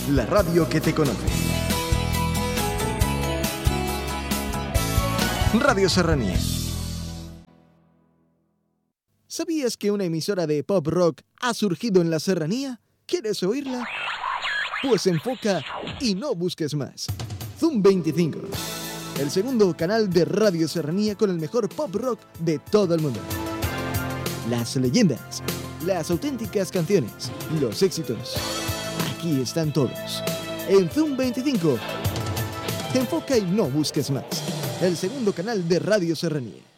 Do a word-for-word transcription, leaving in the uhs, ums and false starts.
la radio que te conoce. Radio Serranía. ¿Sabías que una emisora de pop rock ha surgido en la Serranía? ¿Quieres oírla? Pues enfoca y no busques más. Zoom veinticinco, el segundo canal de Radio Serranía con el mejor pop rock de todo el mundo. Las leyendas, las auténticas canciones, los éxitos. Aquí están todos. En Zoom veinticinco. Enfoca y no busques más. El segundo canal de Radio Serranía.